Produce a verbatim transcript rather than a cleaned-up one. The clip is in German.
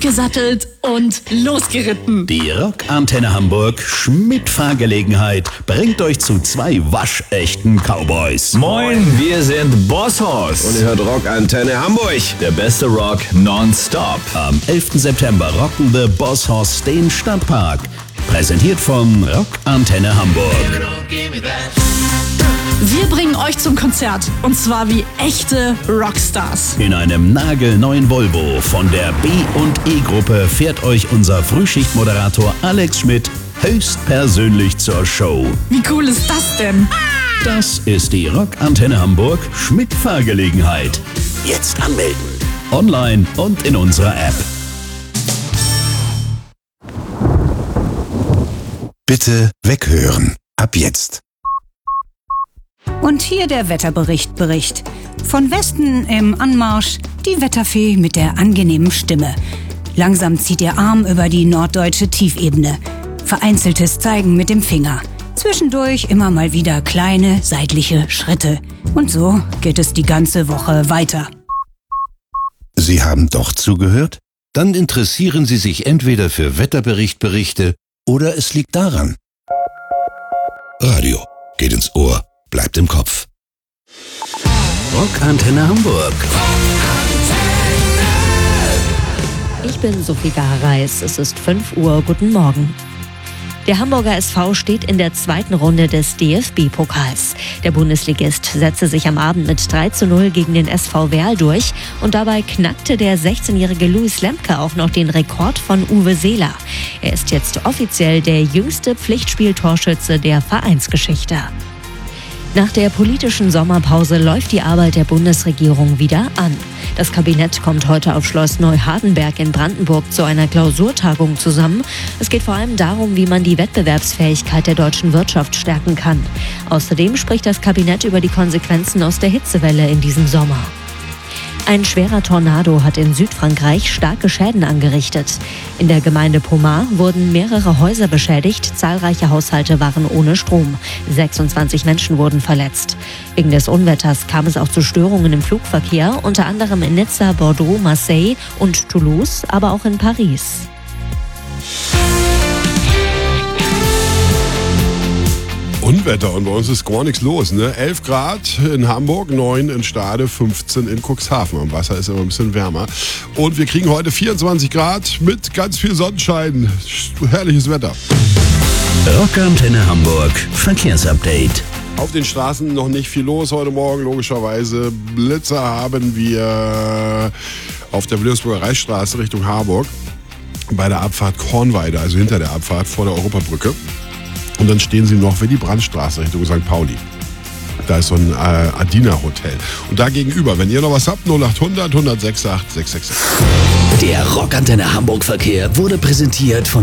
gesattelt und losgeritten. Die Rockantenne Hamburg Schmidt-Fahrgelegenheit bringt euch zu zwei waschechten Cowboys. Moin, wir sind Bosshaus. Und ihr hört Rockantenne Hamburg. Der beste Rock nonstop. Am elften September rocken The Bosshaus den Stadtpark. Präsentiert von Rockantenne Hamburg. Wir bringen euch zum Konzert. Und zwar wie echte Rockstars. In einem nagelneuen Volvo von der B und E-Gruppe fährt euch unser Frühschichtmoderator Alex Schmidt höchstpersönlich zur Show. Wie cool ist das denn? Das ist die Rockantenne Hamburg Schmidt-Fahrgelegenheit. Jetzt anmelden. Online und in unserer App. Bitte weghören. Ab jetzt. Und hier der Wetterbericht Bericht. Von Westen im Anmarsch die Wetterfee mit der angenehmen Stimme. Langsam zieht ihr Arm über die norddeutsche Tiefebene. Vereinzeltes Zeigen mit dem Finger. Zwischendurch immer mal wieder kleine seitliche Schritte. Und so geht es die ganze Woche weiter. Sie haben doch zugehört? Dann interessieren Sie sich entweder für Wetterberichtberichte oder es liegt daran. Radio geht ins Ohr, bleibt im Kopf. Rockantenne Hamburg. Ich bin Sophie Gareis. Es ist fünf Uhr. Guten Morgen. Der Hamburger S V steht in der zweiten Runde des D F B-Pokals. Der Bundesligist setzte sich am Abend mit drei zu null gegen den S V Werl durch und dabei knackte der sechzehnjährige Louis Lemke auch noch den Rekord von Uwe Seeler. Er ist jetzt offiziell der jüngste Pflichtspieltorschütze der Vereinsgeschichte. Nach der politischen Sommerpause läuft die Arbeit der Bundesregierung wieder an. Das Kabinett kommt heute auf Schloss Neuhardenberg in Brandenburg zu einer Klausurtagung zusammen. Es geht vor allem darum, wie man die Wettbewerbsfähigkeit der deutschen Wirtschaft stärken kann. Außerdem spricht das Kabinett über die Konsequenzen aus der Hitzewelle in diesem Sommer. Ein schwerer Tornado hat in Südfrankreich starke Schäden angerichtet. In der Gemeinde Pomar wurden mehrere Häuser beschädigt, zahlreiche Haushalte waren ohne Strom. sechsundzwanzig Menschen wurden verletzt. Wegen des Unwetters kam es auch zu Störungen im Flugverkehr, unter anderem in Nizza, Bordeaux, Marseille und Toulouse, aber auch in Paris. Unwetter und bei uns ist gar nichts los. Ne? elf Grad in Hamburg, neun in Stade, fünfzehn in Cuxhaven. Am Wasser ist immer ein bisschen wärmer. Und wir kriegen heute vierundzwanzig Grad mit ganz viel Sonnenschein. Herrliches Wetter. Rockantenne Hamburg Verkehrsupdate. Auf den Straßen noch nicht viel los heute Morgen, logischerweise. Blitzer haben wir auf der Wilhelmsburger Reichsstraße Richtung Harburg. Bei der Abfahrt Kornweide, also hinter der Abfahrt vor der Europabrücke. Und dann stehen sie noch für die Brandstraße Richtung Sankt Pauli. Da ist so ein äh, Adina-Hotel. Und da gegenüber, wenn ihr noch was habt, null acht hundert, hundertsechs acht sechs sechs sechs. Der Rockantenne Hamburg Verkehr wurde präsentiert von